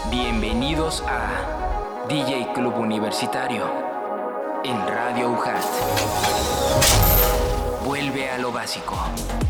Bienvenidos a DJ Club Universitario en Radio UJAT. Vuelve a lo básico.